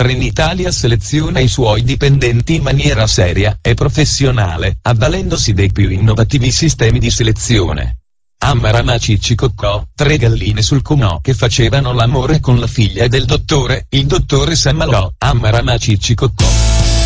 Trenitalia seleziona i suoi dipendenti in maniera seria e professionale, avvalendosi dei più innovativi sistemi di selezione. Amarama Ciccicoccò, 3 galline sul comò che facevano l'amore con la figlia del dottore, il dottore Sammalò. Amarama Ciccicoccò.